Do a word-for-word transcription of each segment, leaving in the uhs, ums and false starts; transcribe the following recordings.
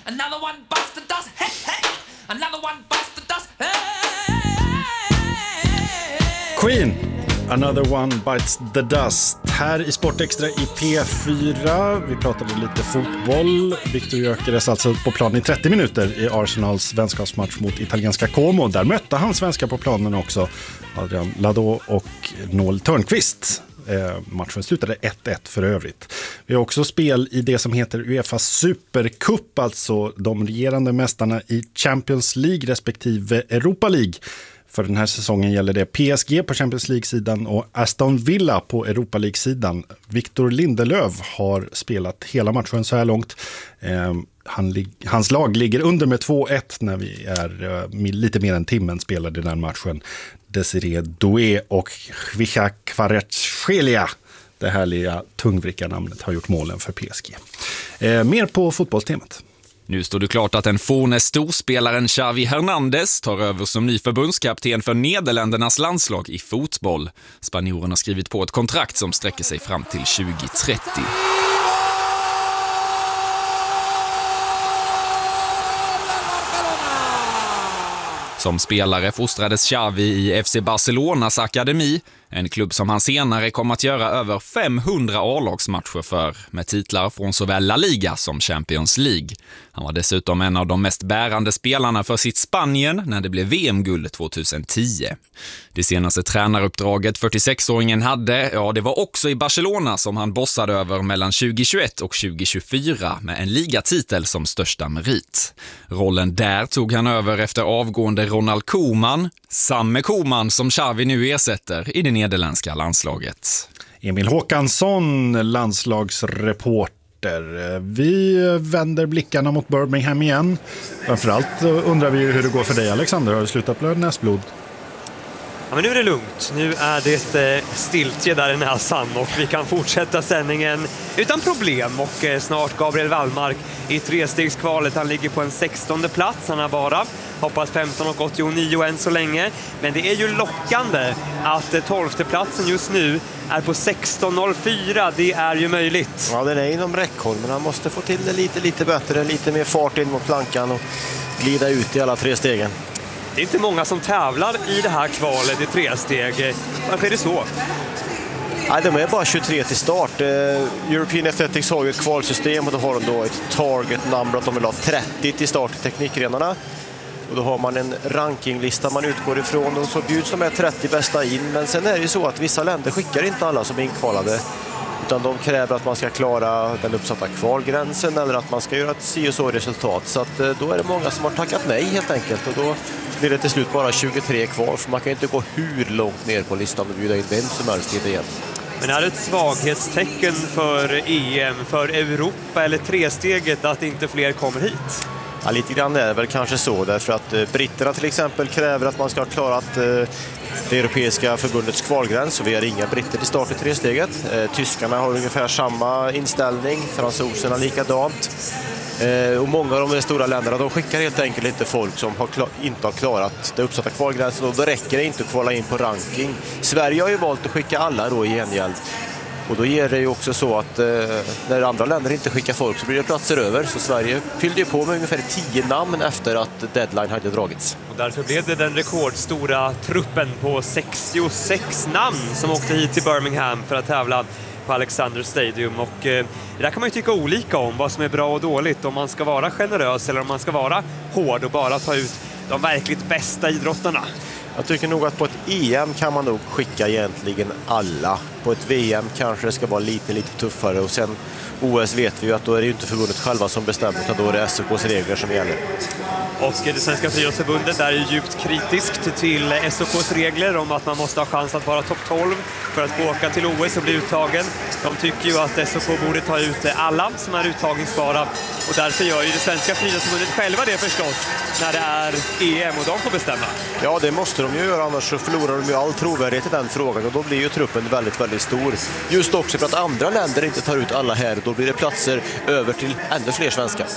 Another one bites the dust. Hey, hey. Another one bites the dust. Hey. Queen, Another One Bites the Dust. Här i Sportextra i P fyra. Vi pratade lite fotboll. Viktor Gyökeres alltså på plan i trettio minuter i Arsenals vänskapsmatch mot italienska Como. Där mötte han svenska på planen också, Adrian Lado och Noel Törnqvist. Eh, matchen slutade ett ett för övrigt. Vi har också spel i det som heter UEFA Supercup, alltså de regerande mästarna i Champions League respektive Europa League. För den här säsongen gäller det P S G på Champions League-sidan och Aston Villa på Europa League-sidan. Victor Lindelöf har spelat hela matchen så här långt. Eh, han, hans lag ligger under med två ett när vi är eh, lite mer än timmen spelade den matchen. Desiree Doué och Khvisha Kvaratskhelia, det härliga tungvrickarnamnet, har gjort målen för P S G. Eh, mer på fotbollstemat. Nu står det klart att den forne storspelaren Xavi Hernandez tar över som ny förbundskapten för Nederländernas landslag i fotboll. Spanjoren har skrivit på ett kontrakt som sträcker sig fram till tjugo trettio. Som spelare fostrades Xavi i F C Barcelonas akademi, en klubb som han senare kom att göra över femhundra A-lagsmatcher för, med titlar från såväl La Liga som Champions League. Han var dessutom en av de mest bärande spelarna för sitt Spanien när det blev V M-guld tjugohundratio. Det senaste tränaruppdraget fyrtiosexåringen hade, ja det var också i Barcelona som han bossade över mellan tjugohundratjugoett och tjugotjugofyra med en ligatitel som största merit. Rollen där tog han över efter avgående Ronald Koeman, samme Koeman som Xavi nu ersätter i det nederländska landslaget. Emil Håkansson, landslagsreporter. Vi vänder blickarna mot Birmingham igen. Framförallt undrar vi hur det går för dig, Alexander. Har du slutat blöda näsblod? Ja, men nu är det lugnt. Nu är det stiltje där i näsan och vi kan fortsätta sändningen utan problem. Och snart Gabriel Wallmark i trestegskvalet. Han ligger på en sextonde plats. Han har bara hoppas femton och åttionio än så länge. Men det är ju lockande att tolfte platsen just nu är på sexton noll fyra. Det är ju möjligt. Ja, den är inom räckhåll, men han måste få till det lite, lite bättre. Lite mer fart in mot plankan och glida ut i alla tre stegen. Det är inte många som tävlar i det här kvalet i tre steg. Varför är det så? Nej, de är bara tjugotre till start. Eh, European Athletics har ju ett kvalsystem och då har de då ett target number att de vill ha trettio till start i teknikgrenarna. Och då har man en rankinglista man utgår ifrån och så bjuds de här trettio bästa in. Men sen är det ju så att vissa länder skickar inte alla som är inkvalade. Utan de kräver att man ska klara den uppsatta kvalgränsen eller att man ska göra ett si och så resultat. Så att, då är det många som har tackat nej helt enkelt. Och då blir det till slut bara tjugotre kvar. För man kan inte gå hur långt ner på listan och bjuda in vem som helst in igen. Men är det ett svaghetstecken för E M, för Europa eller tresteget att inte fler kommer hit? Ja, lite grann är det väl kanske så. Därför att eh, britterna till exempel kräver att man ska ha klarat eh, det europeiska förbundets kvalgräns. Och vi har inga britter till start i tresteget. Eh, tyskarna har ungefär samma inställning. Fransoserna likadant. Eh, och många av de stora länderna de skickar helt enkelt inte folk som har klar, inte har klarat det uppsatta kvalgränsen. Och då räcker det inte att kvala in på ranking. Sverige har ju valt att skicka alla då i gengäld. Och då ger det ju också så att eh, när andra länder inte skickar folk så blir det platser över. Så Sverige fyllde ju på med ungefär tio namn efter att deadline hade dragits. Och därför blev det den rekordstora truppen på sextiosex namn som åkte hit till Birmingham för att tävla på Alexander Stadium. Och eh, det där kan man ju tycka olika om vad som är bra och dåligt. Om man ska vara generös eller om man ska vara hård och bara ta ut de verkligt bästa idrottarna. Jag tycker nog att på ett E M kan man nog skicka egentligen alla. På ett V M kanske det ska vara lite, lite tuffare. Och sen O S vet vi ju att då är det ju inte förbundet själva som bestämmer utan då är det S O K:s regler som gäller. Och det svenska friidrottsförbundet är ju djupt kritiskt till S O K:s regler om att man måste ha chans att vara topp tolv för att få åka till O S och bli uttagen. De tycker ju att S O K borde ta ut alla som är uttagningsbara och därför gör ju det svenska friidrottsförbundet själva det förstås när det är E M och de får bestämma. Ja, det måste de ju göra, annars så förlorar de ju all trovärdighet i den frågan och då blir ju truppen väldigt, väldigt stor. Just också för att andra länder inte tar ut alla här, då blir det platser över till ännu fler svenskar.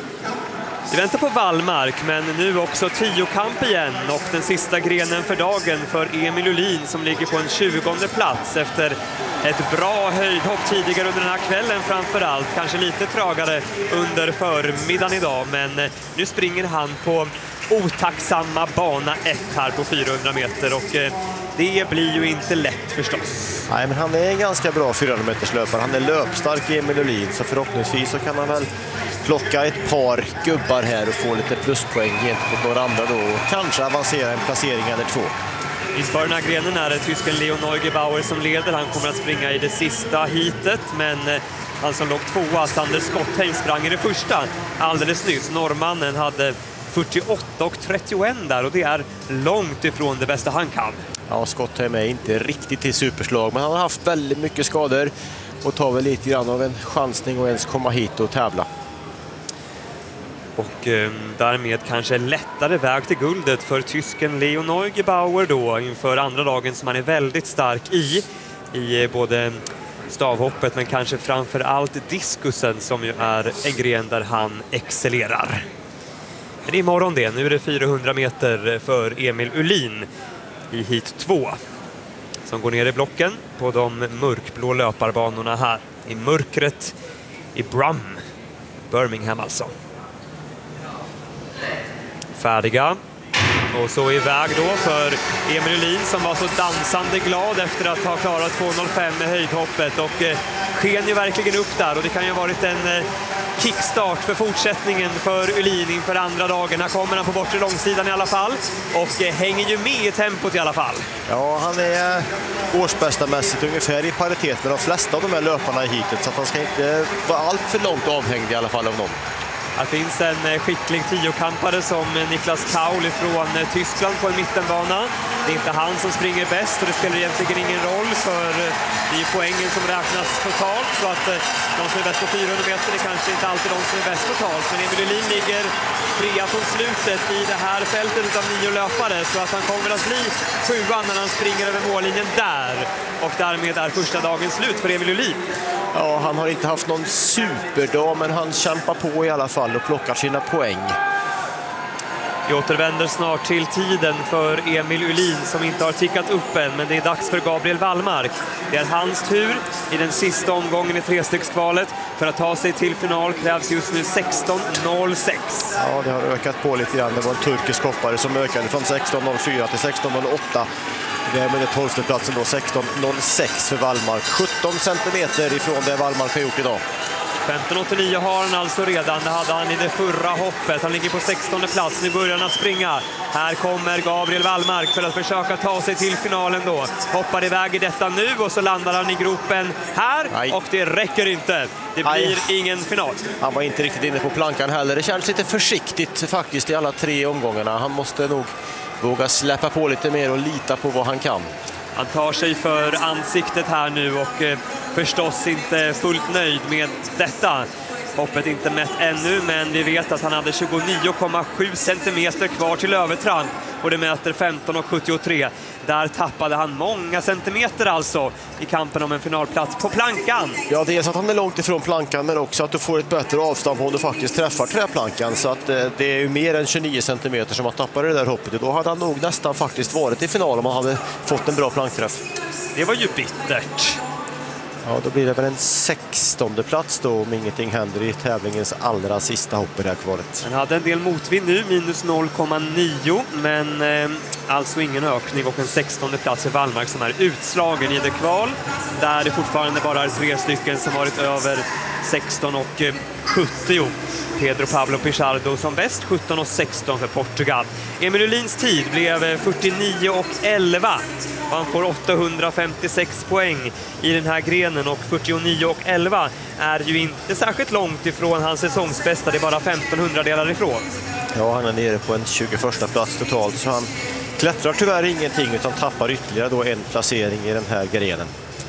Vi väntar på Wallmark, men nu också tiokamp igen och den sista grenen för dagen för Emil Ullin som ligger på en tjugonde plats efter ett bra höjdhopp tidigare under den här kvällen framför allt. Kanske lite tragare under förmiddagen idag, men nu springer han på otacksamma bana ett här på fyrahundra meter och det blir ju inte lätt förstås. Nej, men han är en ganska bra fyrahundra meters löpare. Han är löpstark i Emil Uhlin, så förhoppningsvis så kan han väl plocka ett par gubbar här och få lite pluspoäng gentemot några andra då och kanske avancera en placering eller två. Inför den här grenen är det tysken Leo Neugebauer som leder. Han kommer att springa i det sista hitet, men han som låg tvåa, Sander Skottheim, sprang i det första alldeles nyss. Norrmannen hade fyrtioåtta och trettioett där och det är långt ifrån det bästa han kan. Ja, Skottheim är inte riktigt till superslag, men han har haft väldigt mycket skador och tar väl lite grann av en chansning och ens komma hit och tävla. Och eh, därmed kanske lättare väg till guldet för tysken Leo Neugebauer då inför andra dagen som han är väldigt stark i. I eh, både stavhoppet men kanske framför allt diskusen som ju är en gren där han excellerar. Men imorgon det, nu är det fyrahundra meter för Emil Uhlin i hit två. Som går ner i blocken på de mörkblå löparbanorna här i mörkret i Brum, Birmingham alltså. Färdiga. Och så iväg då för Emil Uhlin som var så dansande glad efter att ha klarat två noll fem med höjdhoppet och eh, sken ju verkligen upp där och det kan ju ha varit en eh, kickstart för fortsättningen för Uhlin inför andra dagen. Här kommer han på bortre långsidan i alla fall och eh, hänger ju med i tempot i alla fall. Ja, han är årsbästamässigt ungefär i paritet med de flesta av de här löparna i hitet, så att han ska inte vara allt för långt avhängd i alla fall av någon. Här finns en skicklig tiokampare som Niklas Kaul från Tyskland på en mittenbana. Det är inte han som springer bäst och det spelar egentligen ingen roll för det är poängen som räknas totalt. Så att de som är bäst på fyrahundra meter är kanske inte alltid de som är bäst totalt. Men Emil Uhlin ligger trea från slutet i det här fältet av nio löpare så att han kommer att bli sjuan när han springer över mållinjen där. Och därmed är första dagen slut för Emil Uhlin. Ja, han har inte haft någon superdag, men han kämpar på i alla fall och plockar sina poäng. Vi återvänder snart till tiden för Emil Uhlin som inte har tickat upp än, men det är dags för Gabriel Wallmark. Det är hans tur i den sista omgången i trestegsvalet. För att ta sig till final krävs just nu sexton noll sex. Ja, det har ökat på lite grann. Det var en turkisk hoppare som ökade från sexton noll fyra till sexton noll åtta. Det är med det tolfte platsen då, sexton noll sex för Wallmark. sjutton centimeter ifrån det Wallmark har gjort idag. femton åttionio har han alltså redan. Det hade han i det förra hoppet. Han ligger på sextonde plats. Nu börjar han att springa. Här kommer Gabriel Wallmark för att försöka ta sig till finalen då. Hoppar iväg i detta nu och så landar han i gropen här. Aj. Och det räcker inte. Det blir Aj. ingen final. Han var inte riktigt inne på plankan heller. Det känns lite försiktigt faktiskt i alla tre omgångarna. Han måste nog våga släppa på lite mer och lita på vad han kan. Han tar sig för ansiktet här nu och eh, förstås inte fullt nöjd med detta. Hoppet inte mätt ännu, men vi vet att han hade tjugonio komma sju centimeter kvar till övertramp och det mäter femton sjuttiotre. Där tappade han många centimeter alltså i kampen om en finalplats på plankan. Ja, det är så att han är långt ifrån plankan, men också att du får ett bättre avstånd om du faktiskt träffar träplankan. Så att eh, det är ju mer än tjugonio centimeter som han tappade det där hoppet. Och då hade han nog nästan faktiskt varit i final om han hade fått en bra plankträff. Det var ju bittert. Ja, då blir det väl en sextonde plats då om ingenting händer i tävlingens allra sista hopp i det här kvalet. Han hade en del motvind nu, minus noll komma nio, men eh, alltså ingen ökning och en sextonde plats för Wallmark som är utslagen i det kval. Där det fortfarande bara är tre stycken som varit över sexton och sjuttio. Pedro Pablo Pichardo som bäst, sjutton och sexton för Portugal. Emil Uhlins tid blev fyrtionio och elva. Han får åttahundrafemtiosex poäng i den här grenen och fyrtionio och elva är ju inte särskilt långt ifrån hans säsongsbästa. Det är bara femton hundradelar ifrån. Ja, han är nere på en tjugoförsta plats totalt, så han klättrar tyvärr ingenting utan tappar ytterligare då en placering i den här grenen.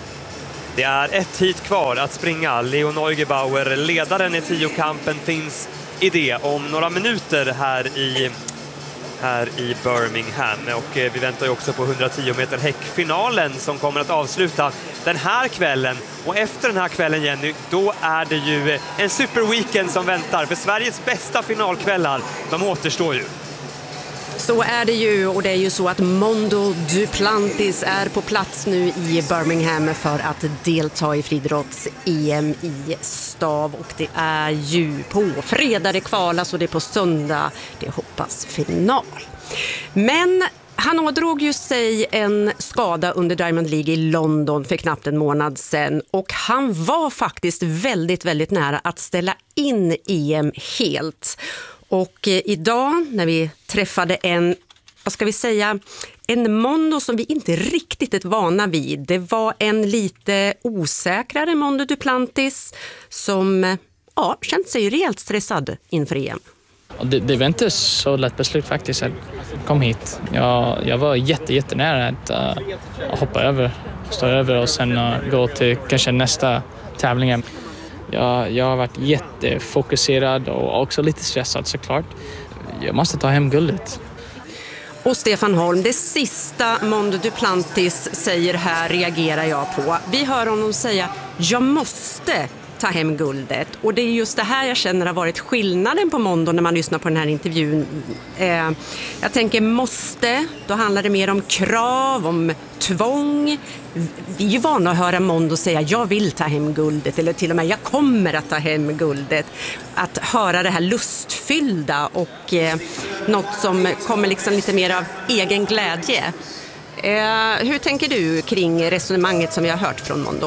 Det är ett hit kvar att springa. Leo Neugebauer, ledaren i tiokampen, finns i det om några minuter här i, här i Birmingham. Och vi väntar ju också på hundratio meter häckfinalen som kommer att avsluta den här kvällen. Och efter den här kvällen, Jenny, då är det ju en superweekend som väntar. För Sveriges bästa finalkvällar, de återstår ju. Så är det ju, och det är ju så att Mondo Duplantis är på plats nu i Birmingham för att delta i friidrotts-E M i stav, och det är ju på fredag det kvalas och det är på söndag det hoppas final. Men han ådrog ju sig en skada under Diamond League i London för knappt en månad sedan, och han var faktiskt väldigt, väldigt nära att ställa in E M helt. Och eh, idag när vi träffade en, vad ska vi säga, en Mondo som vi inte riktigt är vana vid. Det var en lite osäkrare Mondo Duplantis som eh, ja, känt sig rejält stressad inför E M. Det, det var inte så lätt beslut faktiskt att kom hit. Jag, jag var jätte, jättenära att uh, hoppa över, stå över och sen uh, gå till kanske nästa tävling. Jag, jag har varit jättefokuserad och också lite stressad såklart. Jag måste ta hem guldet. Och Stefan Holm, det sista Mondo Duplantis säger här reagerar jag på. Vi hör honom säga, jag måste ta hem guldet. Och det är just det här jag känner har varit skillnaden på Mondo när man lyssnar på den här intervjun. Eh, jag tänker måste, då handlar det mer om krav, om tvång. Vi är ju vana att höra Mondo säga jag vill ta hem guldet, eller till och med jag kommer att ta hem guldet. Att höra det här lustfyllda och eh, något som kommer liksom lite mer av egen glädje. Eh, hur tänker du kring resonemanget som vi har hört från Mondo?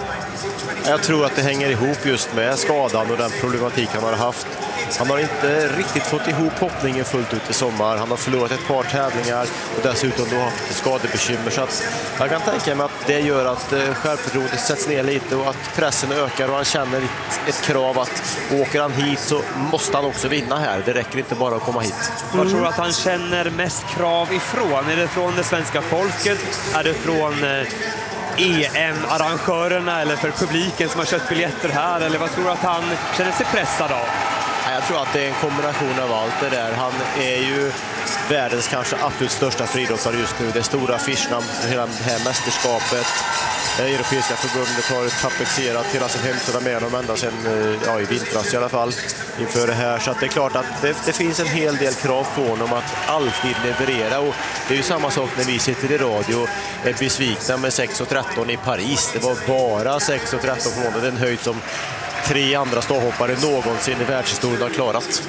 Jag tror att det hänger ihop just med skadan och den problematik han har haft. Han har inte riktigt fått ihop hoppningen fullt ut i sommar. Han har förlorat ett par tävlingar och dessutom då haft ett skadebekymmer. Så att jag kan tänka mig att det gör att självförtroendet sätts ner lite och att pressen ökar och han känner ett, ett krav att åker han hit så måste han också vinna här. Det räcker inte bara att komma hit. Mm. Jag tror att han känner mest krav ifrån. Är det från det svenska folket? Är det från eh, E M-arrangörerna eller för publiken som har köpt biljetter här? Eller vad tror du att han känner sig pressad av? Jag tror att det är en kombination av allt det där. Han är ju världens kanske absolut största friidrottare just nu. Det är stora affischnamn för hela det här mästerskapet. Det europeiska förbundet har tapetserat hela sin hemsida med dem ända sedan ja, i vintras i alla fall inför det här. Så att det är klart att det, det finns en hel del krav på honom att alltid leverera. Och det är ju samma sak när vi sitter i radio och är besvikna med sex och tretton i Paris. Det var bara sex och tretton på månaden, den höjd som tre andra stavhoppare någonsin i världshistorien har klarat.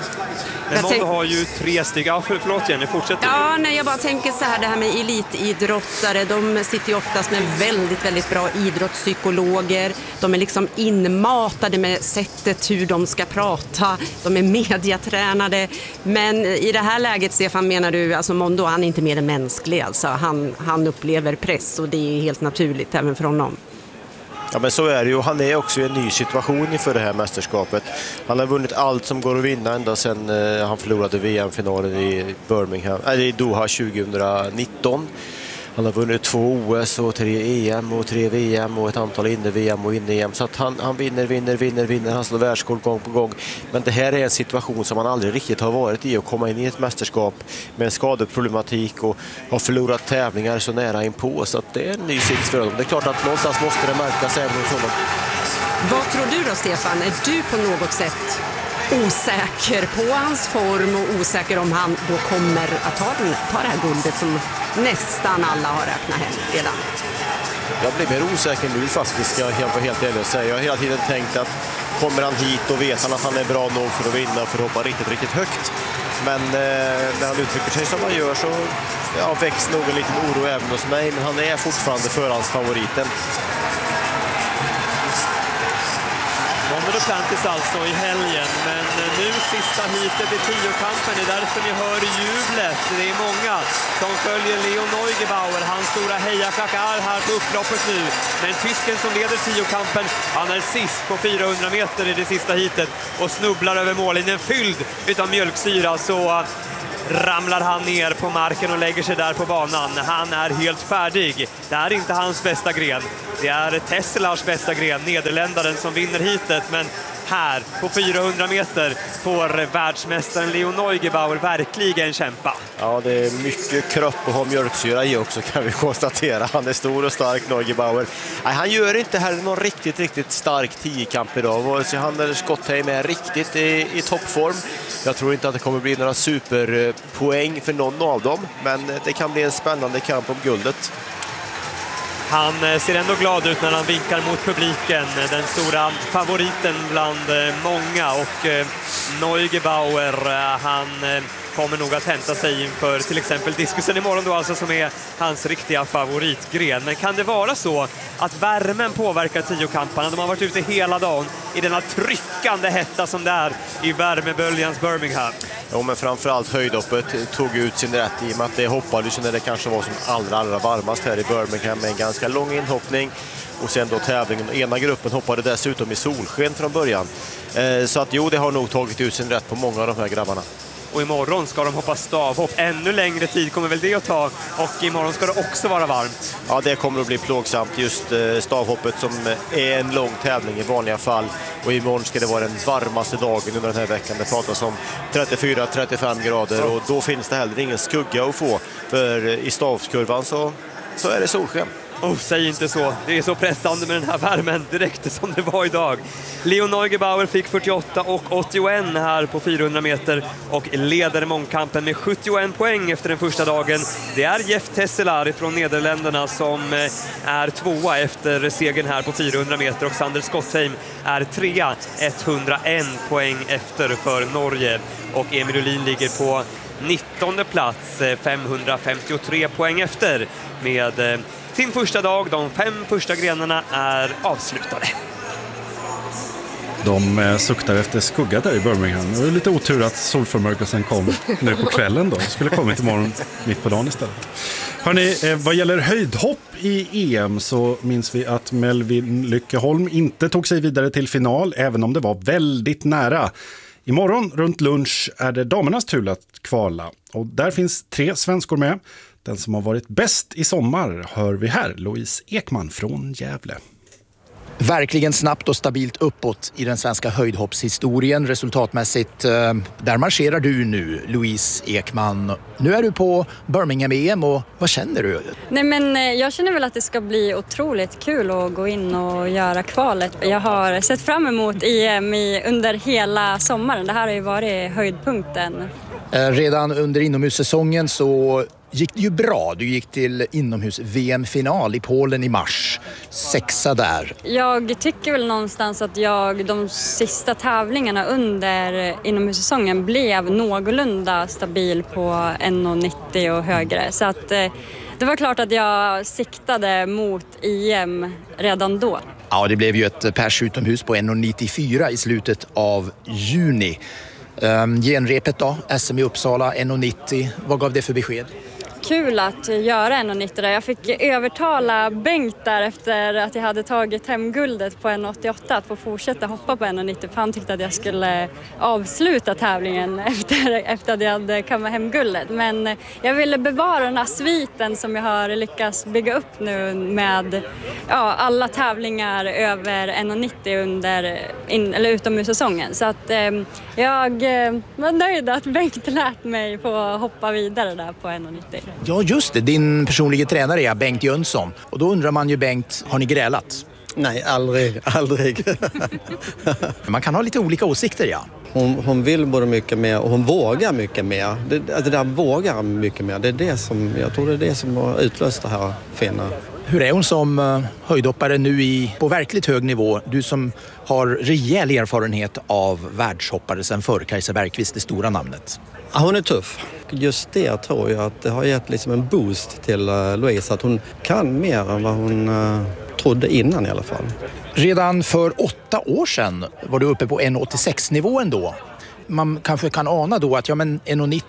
Men Mondo har ju tre steg. Ja, för, förlåt Jenny, fortsätt. Ja, nej, jag bara tänker så här, det här med elitidrottare, de sitter ju oftast med väldigt, väldigt bra idrottspsykologer. De är liksom inmatade med sättet hur de ska prata. De är mediatränade. Men i det här läget, Stefan, menar du, alltså Mondo, han är inte mer än mänsklig. Alltså. Han, han upplever press och det är helt naturligt även för honom. Ja, men så är det ju. Han är också i en ny situation inför det här mästerskapet. Han har vunnit allt som går att vinna ända sedan eh, han förlorade V M-finalen i Birmingham, eller i Doha tjugonitton. Han har vunnit två O S och tre E M och tre V M och ett antal inne-V M och inne-E M. Så att han, han vinner, vinner, vinner, vinner. Han slår världsrekord gång på gång. Men det här är en situation som han aldrig riktigt har varit i, att komma in i ett mästerskap med skadeproblematik och har förlorat tävlingar så nära inpå. Så att det är en ny sits för honom. Det är klart att någonstans måste det märkas även hos honom. Vad tror du då, Stefan? Är du på något sätt osäker på hans form och osäker om han då kommer att ta, den, ta det här guldet som nästan alla har räknat hem redan? Jag blir mer osäker nu faktiskt, ska jag vara helt ärlig och säga. Jag har hela tiden tänkt att kommer han hit och vet han att han är bra nog för att vinna, för att hoppa riktigt, riktigt högt. Men eh, när han uttrycker sig som han gör så ja, väcks nog en liten oro även hos mig. Men han är fortfarande förhandsfavoriten. Mondo Duplantis alltså i helgen, men nu sista hitet i tiokampen, det är därför ni hör jublet. Det är många som följer Leo Neugebauer, hans stora hejaklack är här på upploppet nu. Men tysken som leder tiokampen, han är sist på fyrahundra meter i det sista hitet och snubblar över mållinjen fylld utan mjölksyra, så ramlar han ner på marken och lägger sig där på banan. Han är helt färdig. Det är inte hans bästa gren. Det är Tesselars bästa gren, nederländaren, som vinner hitet, men här på fyrahundra meter får världsmästaren Leo Neugebauer verkligen kämpa. Ja, det är mycket kropp och har mjölksyra i också, kan vi konstatera. Han är stor och stark, Neugebauer. Nej, han gör inte heller någon riktigt, riktigt stark tiokamp idag. Vare sig han eller Skottheim är riktigt i, i toppform. Jag tror inte att det kommer bli några superpoäng för någon av dem, men det kan bli en spännande kamp om guldet. Han ser ändå glad ut när han vinkar mot publiken, den stora favoriten bland många, och Neugebauer, han kommer nog att hämta sig inför till exempel diskusen imorgon då, alltså, som är hans riktiga favoritgren. Men kan det vara så att värmen påverkar tiokamparna? De har varit ute hela dagen i denna tryckande hetta som det är i värmeböljans Birmingham. Ja, men framförallt höjdhoppet tog ut sin rätt i och med att det hoppade när det kanske var som allra, allra varmast här i Birmingham med en ganska lång inhoppning. Och sen då tävlingen. Ena gruppen hoppade dessutom i solsken från början. Eh, så att jo, det har nog tagit ut sin rätt på många av de här grabbarna. Och imorgon ska de hoppa stavhopp. Ännu längre tid kommer väl det att ta. Och imorgon ska det också vara varmt. Ja, det kommer att bli plågsamt. Just stavhoppet som är en lång tävling i vanliga fall. Och imorgon ska det vara den varmaste dagen under den här veckan. Det pratas om trettiofyra till trettiofem grader. Och då finns det heller ingen skugga att få. För i stavskurvan så, så är det solsken. Oh, säg inte så. Det är så pressande med den här värmen direkt som det var idag. Leo Neugebauer fick fyrtioåtta och åttioett här på fyrahundra meter och leder mångkampen med sjuttioett poäng efter den första dagen. Det är Jeff Tesselar från Nederländerna som är tvåa efter segern här på fyrahundra meter, och Sander Skottheim är trea, etthundraett poäng efter för Norge. Och Emil Uhlin ligger på nittonde plats, femhundrafemtiotre poäng efter med sin första dag. De fem första grenarna är avslutade. De suktar efter skugga där i Birmingham. Det är lite otur att solförmörkelsen kom nu på kvällen då. Det skulle kommit imorgon mitt på dagen istället. Hörrni, vad gäller höjdhopp i E M så minns vi att Melvin Lyckeholm inte tog sig vidare till final, även om det var väldigt nära. Imorgon runt lunch är det damernas tur att kvala. Och där finns tre svenskor med. Den som har varit bäst i sommar hör vi här, Louise Ekman från Gävle. Verkligen snabbt och stabilt uppåt i den svenska höjdhoppshistorien resultatmässigt. Där marscherar du nu, Louise Ekman. Nu är du på Birmingham-E M och vad känner du? Nej, men jag känner väl att det ska bli otroligt kul att gå in och göra kvalet. Jag har sett fram emot E M i, under hela sommaren. Det här har ju varit höjdpunkten. Redan under inomhussäsongen så gick det ju bra. Du gick till inomhus-V M-final i Polen i mars. Sexa där. Jag tycker väl någonstans att jag de sista tävlingarna under inomhussäsongen blev någorlunda stabil på en komma nittio och högre. Så att eh, det var klart att jag siktade mot E M redan då. Ja, det blev ju ett pers utomhus på en komma nittiofyra i slutet av juni. Um, genrepet då, S M i Uppsala, en komma nittio. Vad gav det för besked? Kul att göra en komma nittio där. Jag fick övertala Bengt där efter att jag hade tagit hem guldet på en komma åttioåtta att få fortsätta hoppa på en komma nittio. För han tyckte att jag skulle avsluta tävlingen efter, efter att jag hade kammat hem guldet. Men jag ville bevara den här sviten som jag har lyckats bygga upp nu med ja, alla tävlingar över en komma nittio under, in, eller utomhussäsongen. Så att eh, jag var nöjd att Bengt lät mig få hoppa vidare där på en komma nittio. Ja, just det. Din personliga tränare är Bengt Jönsson. Och då undrar man ju, Bengt, har ni grälat? Nej, aldrig. aldrig. Man kan ha lite olika åsikter, ja. Hon, hon vill både mycket mer och hon vågar mycket mer. Det, alltså det där vågar mycket mer. Det är det som, jag tror det är det som har utlöst det här fina. Hur är hon som uh, höjdhoppare nu i, på verkligt hög nivå? Du som har rejäl erfarenhet av världshoppare sen förr, Kajsa Bergqvist, det stora namnet. Ja, hon är tuff. Just det tror jag att det har gett liksom en boost till uh, Louise. Att hon kan mer än vad hon uh, trodde innan i alla fall. Redan för åtta år sedan var du uppe på en komma åttiosex nivån då. Man kanske kan ana då att ja, men en komma nittio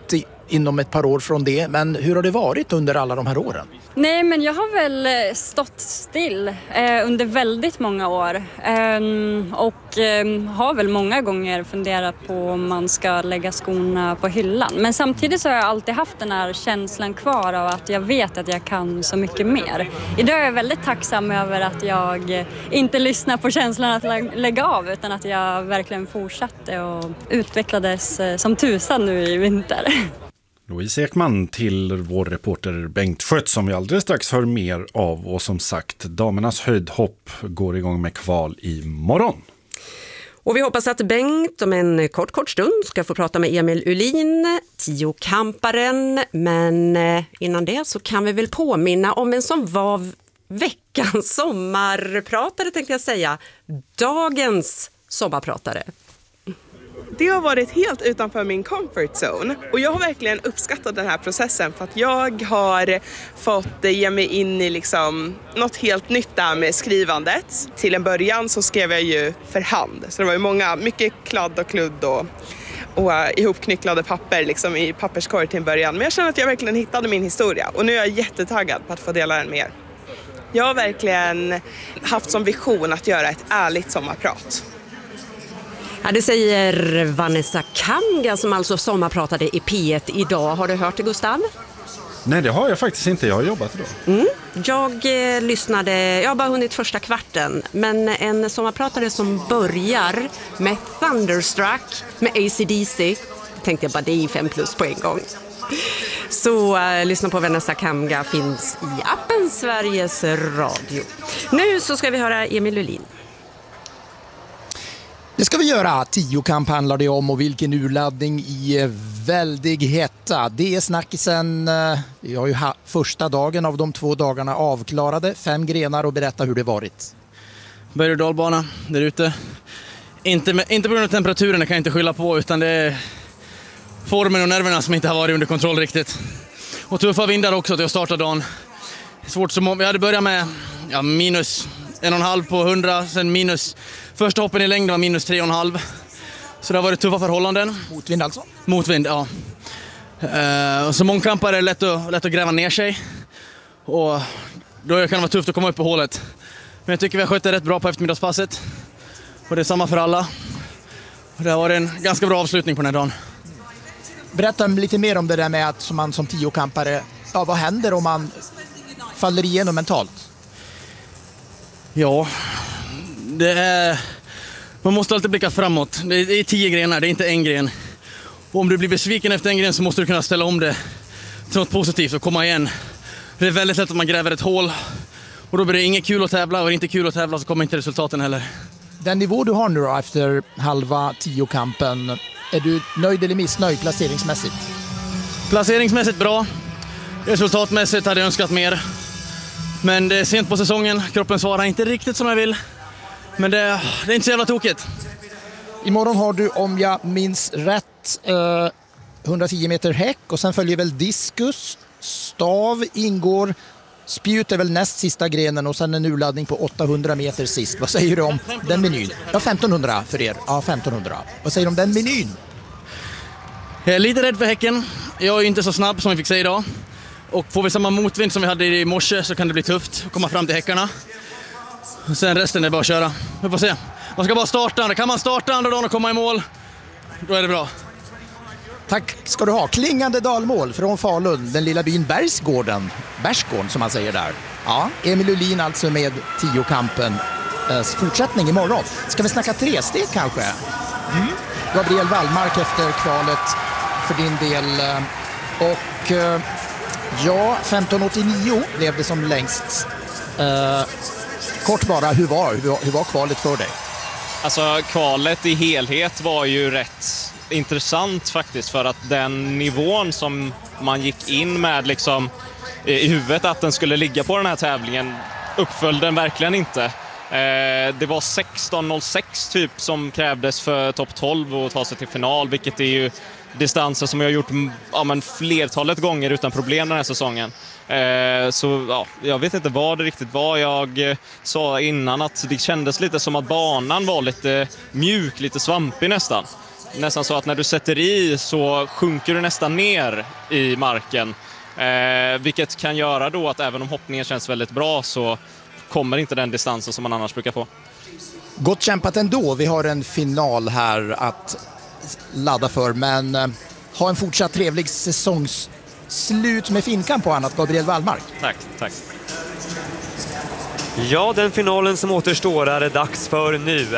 inom ett par år från det. Men hur har det varit under alla de här åren? Nej, men jag har väl stått still eh, under väldigt många år eh, och eh, har väl många gånger funderat på om man ska lägga skorna på hyllan. Men samtidigt så har jag alltid haft den här känslan kvar av att jag vet att jag kan så mycket mer. Idag är jag väldigt tacksam över att jag inte lyssnar på känslan att lä- lägga av utan att jag verkligen fortsatte och utvecklades eh, som tusan nu i vinter. Louise Ekman till vår reporter Bengt Schött som vi alldeles strax hör mer av. Och som sagt, damernas höjdhopp går igång med kval i morgon. Och vi hoppas att Bengt om en kort, kort stund ska få prata med Emil Uhlin, tiokamparen. Men innan det så kan vi väl påminna om en som var veckans sommarpratare, tänkte jag säga. Dagens sommarpratare. Det har varit helt utanför min comfort zone och jag har verkligen uppskattat den här processen för att jag har fått ge mig in i liksom något helt nytt där med skrivandet. Till en början så skrev jag ju för hand, så det var ju många, mycket kladd och kludd och, och uh, ihopknycklade papper liksom i papperskorg till en början. Men jag känner att jag verkligen hittade min historia och nu är jag jättetaggad på att få dela den med er. Jag har verkligen haft som vision att göra ett ärligt sommarprat. Ja, det säger Vanessa Kamga som alltså sommarpratade i P ett idag. Har du hört det, Gustav? Nej, det har jag faktiskt inte. Jag har jobbat idag. Mm. Jag eh, lyssnade, jag har bara hunnit första kvarten. Men en sommarpratare som börjar med Thunderstruck med A C D C. Tänkte jag bara, det är fem plus på en gång. Så eh, lyssna på Vanessa Kamga finns i appen Sveriges Radio. Nu så ska vi höra Emil Uhlin. Det ska vi göra. Tiokamp handlar det om och vilken urladdning i väldig hetta. Det är snackisen. Vi har ju ha- första dagen av de två dagarna avklarade. Fem grenar och berätta hur det varit. Berg- och dalbana där ute. Inte, med, inte på grund av temperaturen, det kan jag inte skylla på, utan det är formen och nerverna som inte har varit under kontroll riktigt. Och tuffa vindar också till att starta dagen. Svårt som vi hade börjat med ja, minus en och en halv på hundra, sen minus första hoppen i längd var minus tre och en halv. Så det har varit tuffa förhållanden. Motvind alltså? Motvind, ja. Uh, så mångkampare är det lätt att, lätt att gräva ner sig. Och då kan det vara tufft att komma upp på hålet. Men jag tycker vi har skött det rätt bra på eftermiddagspasset. Och det är samma för alla. Och det har varit en ganska bra avslutning på den här dagen. Berätta lite mer om det där med att som man som tiokampare, ja, vad händer om man faller igenom mentalt? Ja, det är, man måste alltid blicka framåt. Det är, det är tio grenar, det är inte en gren. Och om du blir besviken efter en gren så måste du kunna ställa om det till något positivt och komma igen. Det är väldigt lätt att man gräver ett hål och då blir det inget kul att tävla, och är det inte kul att tävla så kommer inte resultaten heller. Den nivå du har nu då efter halva tiokampen, är du nöjd eller missnöjd placeringsmässigt? Placeringsmässigt bra. Resultatmässigt hade jag önskat mer. Men det är sent på säsongen, kroppen svarar inte riktigt som jag vill. Men det, det är inte så jävla tokigt. Imorgon har du, om jag minns rätt, eh, hundratio meter häck och sen följer väl diskus, stav ingår, spjut är väl näst sista grenen och sen en urladdning på åttahundra meter sist. Vad säger du om den menyn? Ja, femtonhundra för er. Ja, femtonhundra. Vad säger du om den menyn? Jag är lite rädd för häcken. Jag är inte så snabb som vi fick säga idag. Och får vi samma motvind som vi hade i morse så kan det bli tufft att komma fram till häckarna. Sen resten är bara att köra. Vi får se. Man ska bara starta. Kan man starta andra dagen och komma i mål, då är det bra. Tack ska du ha. Klingande dalmål från Falun, den lilla byn Bergsgården. Bergsgården som man säger där. Ja, Emil Uhlin alltså med tiokampen. Eh, fortsättning imorgon. Ska vi snacka tre steg kanske? Mm. Gabriel Wallmark efter kvalet för din del. Och eh, ja, femton åttionio blev det som längst. Eh, kort bara, hur var, hur, hur var kvalet för dig? Alltså kvalet i helhet var ju rätt intressant faktiskt, för att den nivån som man gick in med liksom i huvudet att den skulle ligga på den här tävlingen uppföll den verkligen inte. Eh, det var sexton noll sex typ som krävdes för topp tolv och ta sig till final, vilket är ju distanser som jag har gjort ja, men flertalet gånger utan problem den här säsongen. Eh, så ja, jag vet inte vad det riktigt var. Jag eh, sa innan att det kändes lite som att banan var lite mjuk, lite svampig nästan. nästan så att när du sätter i så sjunker du nästan ner i marken. Eh, vilket kan göra då att även om hoppningen känns väldigt bra så kommer inte den distansen som man annars brukar få. Gott kämpat ändå. Vi har en final här att ladda för, men eh, ha en fortsatt trevlig säsongsslut med finkan på annat, Gabriel Wallmark. Tack, tack. Ja, den finalen som återstår är det dags för nu.